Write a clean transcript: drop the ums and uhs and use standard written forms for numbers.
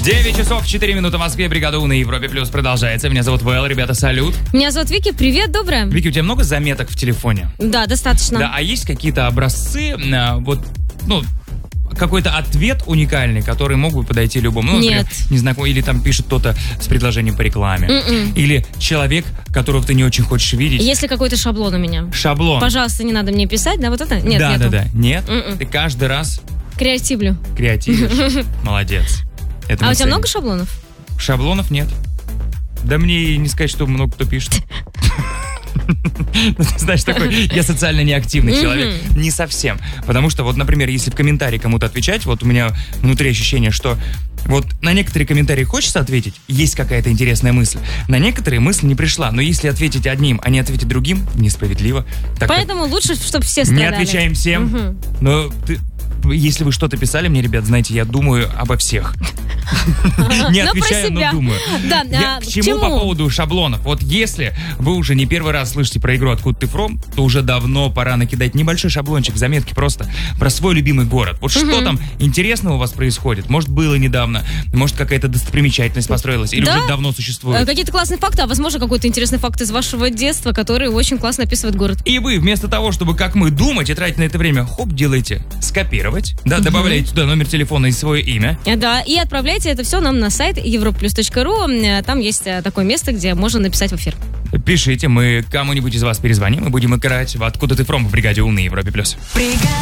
9 часов 4 минуты в Москве. Бригада У на Европе Плюс продолжается. Меня зовут Вэл, ребята, салют. Меня зовут Вики, привет, доброе. Вики, у тебя много заметок в телефоне? Да, достаточно. Да, а есть какие-то образцы, какой-то ответ уникальный, который мог бы подойти любому? Ну, например, Нет. незнакомый, или там пишет кто-то с предложением по рекламе. Или человек, которого ты не очень хочешь видеть. Если какой-то шаблон у меня. Шаблон. Пожалуйста, не надо мне писать, да, вот это? Нет, нету. Да. Нет? Ты каждый раз Креативлю. креативишь. Молодец. Это А мы у тебя ценим. много шаблонов? Шаблонов нет. Да мне и не сказать, что много кто пишет. Ты знаешь, такой, я социально неактивный человек. Не совсем. Потому что, вот, например, если в комментарии кому-то отвечать, вот у меня внутри ощущение, что вот на некоторые комментарии хочется ответить, есть какая-то интересная мысль. На некоторые мысль не пришла. Но если ответить одним, а не ответить другим, несправедливо. Так Поэтому лучше, чтобы все не страдали. отвечаем всем. Но если вы что-то писали мне, ребят, знаете, я думаю обо всех. Не Но про отвечаю, но себя. думаю. Да, К чему по поводу шаблонов? Вот если вы уже не первый раз слышите про игру «Откуда ты фром», то уже давно пора накидать небольшой шаблончик, заметки просто про свой любимый город. Вот что там интересного у вас происходит? Может, было недавно, может, какая-то достопримечательность построилась, или Да. уже давно существует. Какие-то классные факты, а возможно какой-то интересный факт из вашего детства, который очень классно описывает город. И вы, вместо того, чтобы, как мы, думать и тратить на это время, хоп, делаете скопировать, да, добавляете туда номер телефона и свое имя. Да, и отправляйте это все нам на сайт europlus.ru. Там есть такое место, где можно написать в эфир. Пишите, мы кому-нибудь из вас перезвоним и будем играть в «Откуда ты фром» в бригаде У на Европе+.